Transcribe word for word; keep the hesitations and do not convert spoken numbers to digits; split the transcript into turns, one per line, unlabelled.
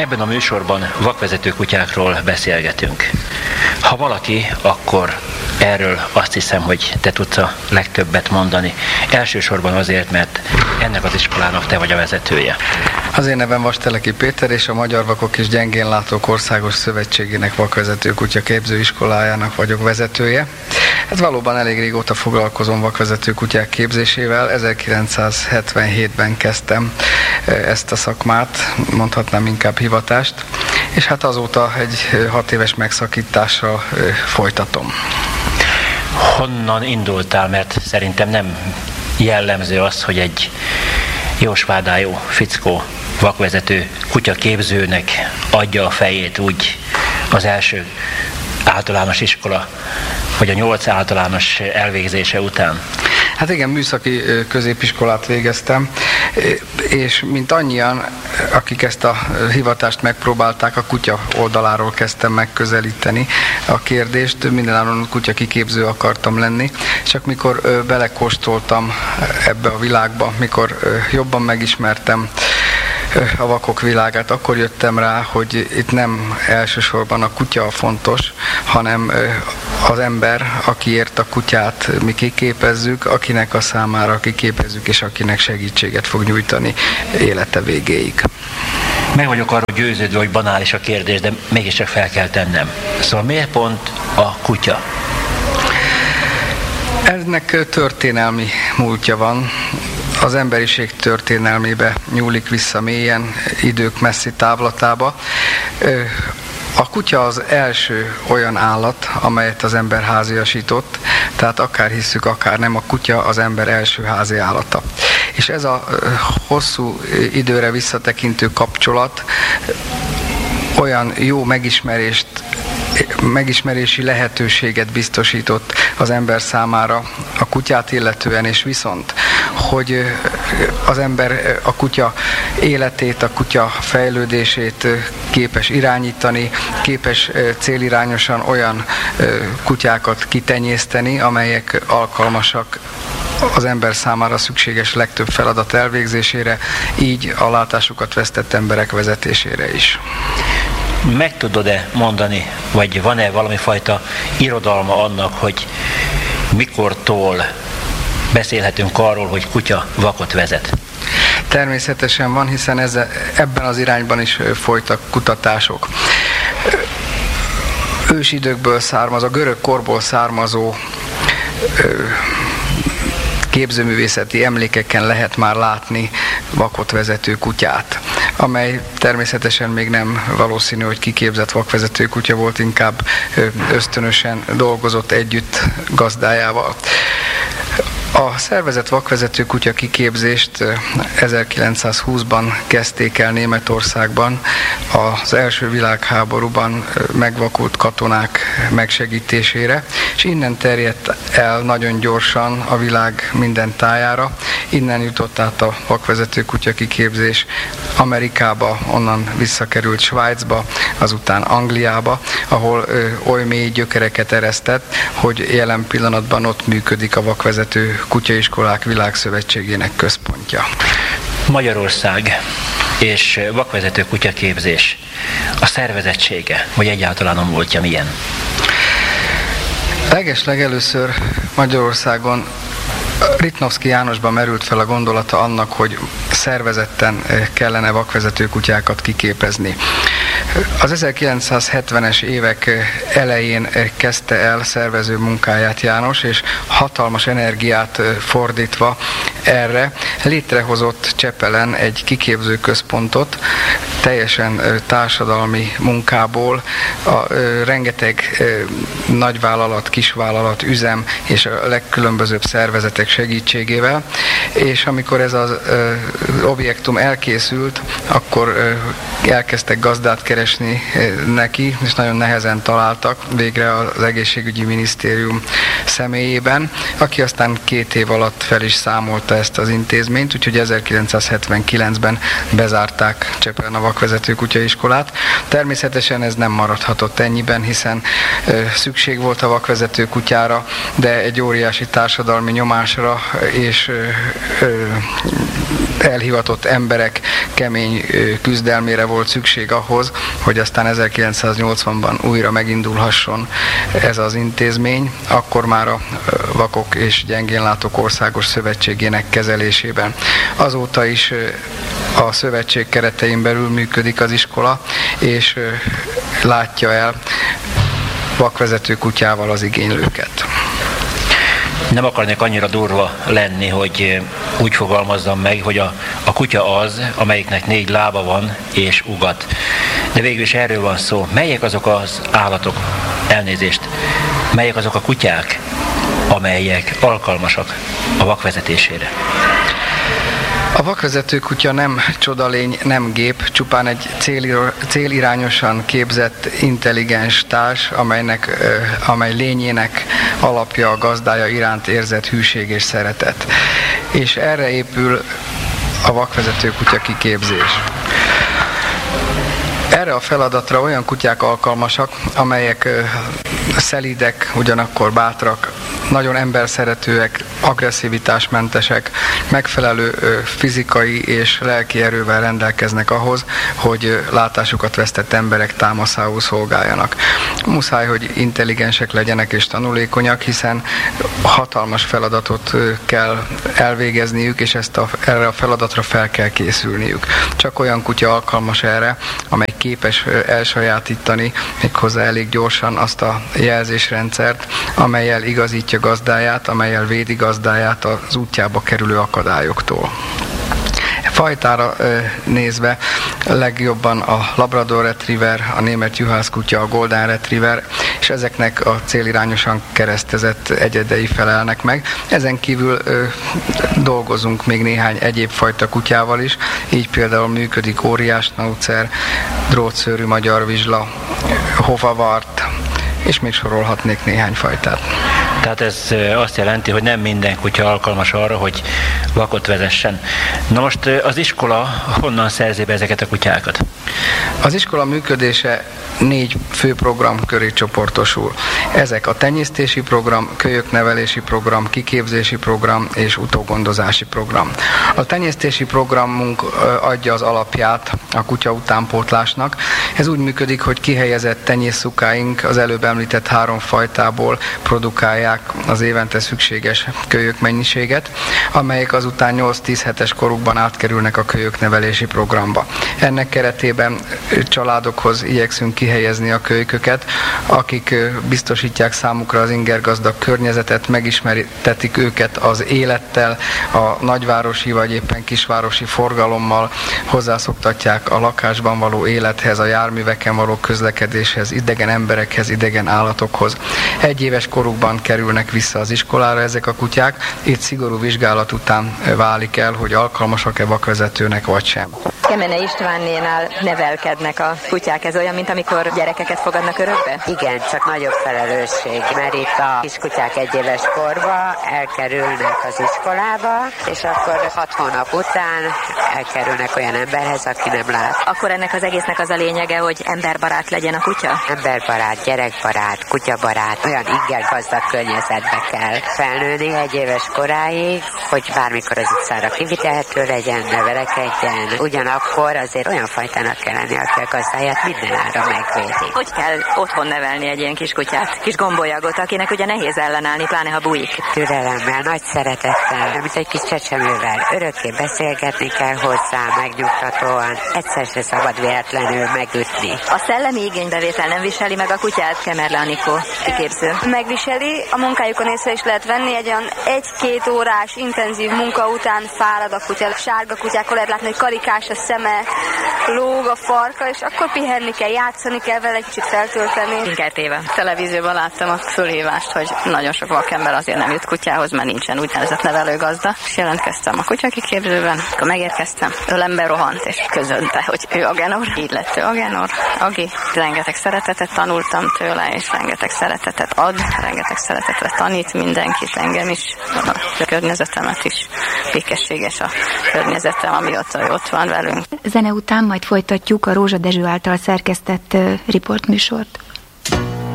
Ebben a műsorban vakvezető kutyákról beszélgetünk. Ha valaki, akkor erről azt hiszem, hogy te tudsz a legtöbbet mondani. Elsősorban azért, mert ennek az iskolának te vagy a vezetője.
Az én nevem Vasteleki Péter, és a Magyar Vakok és Gyengénlátók Országos Szövetségének vakvezető kutya képzőiskolájának vagyok vezetője. Hát valóban elég régóta foglalkozom vakvezető kutyák képzésével. ezerkilencszázhetvenhétben kezdtem ezt a szakmát, mondhatnám inkább hivatást, és hát azóta egy hat éves megszakítással folytatom.
Honnan indultál, mert szerintem nem jellemző az, hogy egy jósvádájú fickó vakvezető kutyaképzőnek adja a fejét úgy az első általános iskola, vagy a nyolc általános elvégzése után.
Hát igen, műszaki középiskolát végeztem, és mint annyian, akik ezt a hivatást megpróbálták, a kutya oldaláról kezdtem megközelíteni a kérdést. Mindenáron kutya kiképző akartam lenni, csak mikor belekóstoltam ebbe a világba, mikor jobban megismertem a vakok világát, akkor jöttem rá, hogy itt nem elsősorban a kutya a fontos, hanem az ember, akiért a kutyát mi kiképezzük, akinek a számára kiképezzük, és akinek segítséget fog nyújtani élete végéig.
Meg vagyok arról győződve, hogy banális a kérdés, de mégiscsak fel kell tennem. Szóval miért pont a kutya?
Ennek történelmi múltja van. Az emberiség történelmébe nyúlik vissza mélyen, idők messzi távlatába. A kutya az első olyan állat, amelyet az ember háziasított, tehát akár hisszük, akár nem, a kutya az ember első házi állata. És ez a hosszú időre visszatekintő kapcsolat olyan jó megismerést, megismerési lehetőséget biztosított az ember számára a kutyát illetően, és viszont, hogy az ember a kutya életét, a kutya fejlődését képes irányítani, képes célirányosan olyan kutyákat kitenyészteni, amelyek alkalmasak az ember számára szükséges legtöbb feladat elvégzésére, így a látásukat vesztett emberek vezetésére is.
Meg tudod-e mondani, vagy van-e valami fajta irodalma annak, hogy mikortól beszélhetünk arról, hogy kutya vakot vezet?
Természetesen van, hiszen ezzel, ebben az irányban is folytak kutatások. Ősidőkből származó, a görög korból származó képzőművészeti emlékeken lehet már látni vakot vezető kutyát, amely természetesen még nem valószínű, hogy kiképzett vakvezető kutya volt, inkább ösztönösen dolgozott együtt gazdájával. A szervezett vakvezető kutya kiképzést ezerkilencszázhúszban kezdték el Németországban az első világháborúban megvakult katonák megsegítésére, és innen terjedt el nagyon gyorsan a világ minden tájára. Innen jutott át a vakvezető kutya kiképzés Amerikába, onnan visszakerült Svájcba, azután Angliába, ahol ö, oly mély gyökereket eresztett, hogy jelen pillanatban ott működik a vakvezető Kutyaiskolák Világszövetségének központja.
Magyarország és vakvezető kutyaképzés, a szervezettsége, vagy egyáltalán a múltja milyen?
Legeslegelőször Magyarországon Ritnovszky Jánosban merült fel a gondolata annak, hogy szervezetten kellene vakvezető kutyákat kiképezni. Az ezerkilencszázhetvenes évek elején kezdte el szervező munkáját János, és hatalmas energiát fordítva erre létrehozott Csepelen egy kiképző központot, teljesen társadalmi munkából, a rengeteg nagyvállalat, kisvállalat, üzem és a legkülönbözőbb szervezetek segítségével, és amikor ez az objektum elkészült, akkor elkezdtek gazdát keresni neki, és nagyon nehezen találtak, végre az egészségügyi minisztérium személyében, aki aztán két év alatt fel is számolta ezt az intézményt, úgyhogy ezerkilencszázhetvenkilencben bezárták Csepelen a vakvezető kutyaiskolát. Természetesen ez nem maradhatott ennyiben, hiszen ö, szükség volt a vakvezető kutyára, de egy óriási társadalmi nyomásra és ö, ö, elhivatott emberek kemény küzdelmére volt szükség ahhoz, hogy aztán ezerkilencszáznyolcvanban újra megindulhasson ez az intézmény, akkor már a Vakok és Gyengénlátók Országos Szövetségének kezelésében. Azóta is a szövetség keretein belül működik az iskola, és látja el vakvezető kutyával az igénylőket.
Nem akarnék annyira durva lenni, hogy úgy fogalmazzam meg, hogy a, a kutya az, amelyiknek négy lába van és ugat. De végül is erről van szó. Melyek azok az állatok, elnézést, melyek azok a kutyák, amelyek alkalmasak a vakvezetésére?
A vakvezető kutya nem csodalény, nem gép, csupán egy célirányosan képzett, intelligens társ, amelynek, amely lényének alapja a gazdája iránt érzett hűség és szeretet. És erre épül a vakvezető kutya kiképzés. Erre a feladatra olyan kutyák alkalmasak, amelyek szelídek, ugyanakkor bátrak, nagyon emberszeretőek, agresszivitásmentesek, megfelelő fizikai és lelki erővel rendelkeznek ahhoz, hogy látásukat vesztett emberek támaszául szolgáljanak. Muszáj, hogy intelligensek legyenek és tanulékonyak, hiszen hatalmas feladatot kell elvégezniük, és ezt a, erre a feladatra fel kell készülniük. Csak olyan kutya alkalmas erre, amely képes elsajátítani méghozzá elég gyorsan azt a jelzésrendszert, amellyel igazítja gazdáját, amellyel védi gazdáját az útjába kerülő akadályoktól. Fajtára nézve legjobban a Labrador Retriever, a német juhászkutya, a Golden Retriever, és ezeknek a célirányosan keresztezett egyedei felelnek meg. Ezen kívül ö, dolgozunk még néhány egyéb fajta kutyával is, így például működik óriásnaucer, drótszőrű magyar vizsla, hovavart, és még sorolhatnék néhány fajtát.
Tehát ez azt jelenti, hogy nem minden kutya alkalmas arra, hogy vakot vezessen. Na most az iskola honnan szerzi be ezeket a kutyákat?
Az iskola működése négy fő program köré csoportosul. Ezek a tenyésztési program, kölyöknevelési program, kiképzési program és utógondozási program. A tenyésztési programunk adja az alapját a kutya utánpótlásnak. Ez úgy működik, hogy kihelyezett tenyészszukáink az előbb említett három fajtából produkálják az évente szükséges kölyök mennyiséget, amelyek azután nyolc-tíz hetes korukban átkerülnek a kölyöknevelési programba. Ennek keretében családokhoz igyekszünk kihelyezni a kölyköket, akik biztosítják számukra az ingergazdag környezetet, megismertetik őket az élettel, a nagyvárosi vagy éppen kisvárosi forgalommal, hozzászoktatják a lakásban való élethez, a járműveken való közlekedéshez, idegen emberekhez, idegen állatokhoz. Egy éves korukban kerülnek vissza az iskolára ezek a kutyák, itt szigorú vizsgálat után válik el, hogy alkalmasak-e vakvezetőnek vagy sem.
Kemene Istvánnénál nevelkednek a kutyák, ez olyan, mint amikor gyerekeket fogadnak örökbe?
Igen, csak nagyobb felelősség, mert itt a kiskutyák egy éves korba elkerülnek az iskolába, és akkor hat hónap után elkerülnek olyan emberhez, aki nem lát.
Akkor ennek az egésznek az a lényege, hogy emberbarát legyen a kutya?
Emberbarát, gyerekbarát, kutyabarát, olyan ingergazdag környezetbe kell felnőni egy éves koráig, hogy bármikor az utcára kivitelhető legyen, nevelekedjen, ugyanakkor akkor azért olyan fajtának kell lenni, aki a gazdáját mindenára megvédi.
Hogy kell otthon nevelni egy ilyen kis kutyát, kis gombolyagot, akinek ugye nehéz ellenállni, pláne ha bújik?
Türelemmel, nagy szeretettel, mint egy kis csecsemővel. Örökké beszélgetni kell hozzá, megnyugtatóan. Egyszer se szabad véletlenül megütni.
A szellemi igénybevétel nem viseli meg a kutyát, Kemerle Anikó, kiképző?
Megviseli, a munkájukon észre is lehet venni, egy olyan egy-két órás intenzív munka után fárad a kutya. Sárga kutyákon lehet látni, hogy karikás a szeme, lóg a farka, és akkor pihenni kell, játszani kell vele, egy kicsit feltölteni.
Inkertéve. Televízióban láttam a fölhívást, hogy nagyon sok vakember azért nem jut kutyához, mert nincsen úgynevezett nevelőgazda. És jelentkeztem a kutyakiképzőben, akkor megérkeztem, ölembe rohant, és közönte, hogy ő Agenor. Így lett ő Agenor, Agi. Rengeteg szeretetet tanultam tőle, és rengeteg szeretetet ad, rengeteg szeretetet tanít mindenkit, engem is, a környezetemet is. Békességes a környezetem, amióta ő ott van velünk.
Zene után majd folytatjuk a Rózsa Dezső által szerkesztett riportműsort.